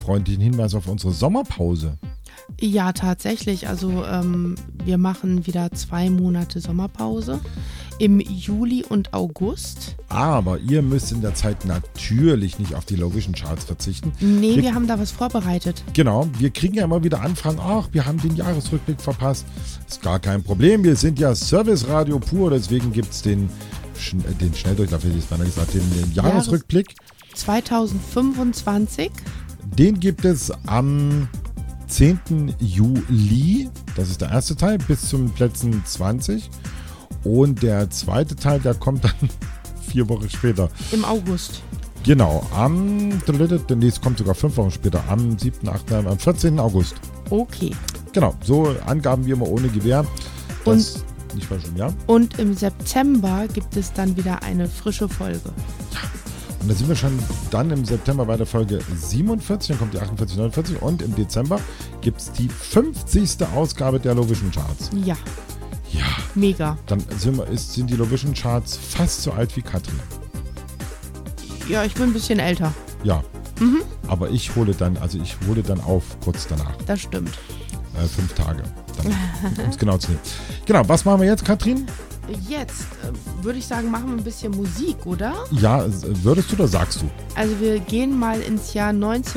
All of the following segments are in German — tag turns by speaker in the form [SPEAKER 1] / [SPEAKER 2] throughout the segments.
[SPEAKER 1] freundlichen Hinweis auf unsere Sommerpause.
[SPEAKER 2] Ja, tatsächlich. Also wir machen wieder 2 Monate Sommerpause im Juli und August.
[SPEAKER 1] Aber ihr müsst in der Zeit natürlich nicht auf die Lowvision Charts verzichten.
[SPEAKER 2] Nee, wir haben da was vorbereitet.
[SPEAKER 1] Genau, wir kriegen ja immer wieder Anfragen, ach, wir haben den Jahresrückblick verpasst. Ist gar kein Problem, wir sind ja Service-Radio pur, deswegen gibt es den Schnelldurchlauf, hätte ich es gesagt, den Jahresrückblick.
[SPEAKER 2] 2025.
[SPEAKER 1] Den gibt es am 10. Juli, das ist der erste Teil, bis zum Plätzen 20. Und der zweite Teil, der kommt dann 4 Wochen später.
[SPEAKER 2] Im August.
[SPEAKER 1] Genau, es kommt sogar 5 Wochen später, am 7., 8., am 14. August.
[SPEAKER 2] Okay.
[SPEAKER 1] Genau, so Angaben wie immer ohne Gewähr. Das nicht falsch, ja.
[SPEAKER 2] Und im September gibt es dann wieder eine frische Folge.
[SPEAKER 1] Ja. Und da sind wir schon dann im September bei der Folge 47, dann kommt die 48, 49 und im Dezember gibt es die 50. Ausgabe der Lowvision Charts.
[SPEAKER 2] Ja.
[SPEAKER 1] Ja.
[SPEAKER 2] Mega.
[SPEAKER 1] Dann sind die Lowvision Charts fast so alt wie Katrin.
[SPEAKER 2] Ja, ich bin ein bisschen älter.
[SPEAKER 1] Ja. Aber ich hole dann auf kurz danach.
[SPEAKER 2] Das stimmt.
[SPEAKER 1] 5 Tage. Um es genau zu nehmen. Genau, was machen wir jetzt, Katrin?
[SPEAKER 2] Jetzt würde ich sagen, machen wir ein bisschen Musik, oder?
[SPEAKER 1] Ja, würdest du oder sagst du?
[SPEAKER 2] Also wir gehen mal ins Jahr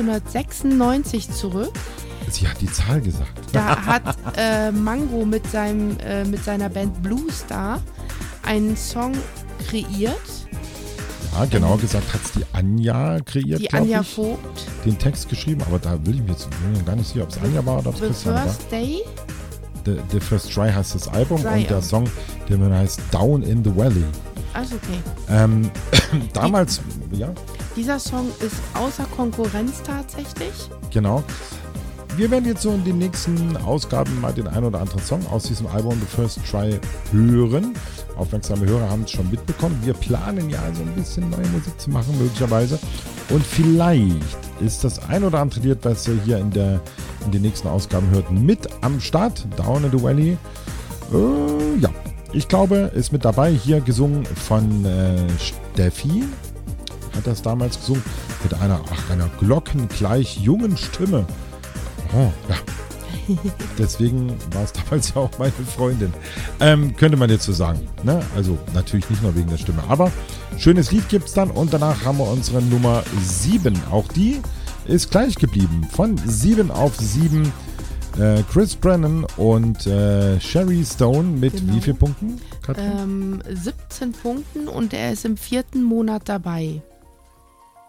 [SPEAKER 2] 1996 zurück.
[SPEAKER 1] Sie hat die Zahl gesagt.
[SPEAKER 2] Da hat Mango mit seiner Band Blue Star einen Song kreiert.
[SPEAKER 1] Ja, genau gesagt hat es die Anja kreiert,
[SPEAKER 2] Die Anja Vogt.
[SPEAKER 1] Den Text geschrieben, aber da will ich mir jetzt gar nicht sicher, ob es Anja war oder ob es Christian war.
[SPEAKER 2] The First Day.
[SPEAKER 1] The First Try heißt das Album und der Song, der heißt Down in the Valley.
[SPEAKER 2] Also okay.
[SPEAKER 1] Damals, ja.
[SPEAKER 2] Dieser Song ist außer Konkurrenz tatsächlich.
[SPEAKER 1] Genau. Wir werden jetzt so in den nächsten Ausgaben mal den einen oder anderen Song aus diesem Album The First Try hören. Aufmerksame Hörer haben es schon mitbekommen. Wir planen ja so ein bisschen neue Musik zu machen, möglicherweise. Und vielleicht ist das ein oder andere Lied, was ihr hier in den nächsten Ausgaben hört, mit am Start. Down in the Valley. Ja, ich glaube, ist mit dabei. Hier gesungen von Steffi. Hat das damals gesungen. Mit einer glockengleich jungen Stimme. Oh, ja. Deswegen war es damals ja auch meine Freundin. Könnte man jetzt so sagen. Ne? Also natürlich nicht nur wegen der Stimme. Aber schönes Lied gibt es dann. Und danach haben wir unsere Nummer 7. Auch die ist gleich geblieben. Von 7 auf 7. Chris Brennan und Sherry Stone mit wie vielen Punkten?
[SPEAKER 2] 17 Punkten und er ist im 4. Monat dabei.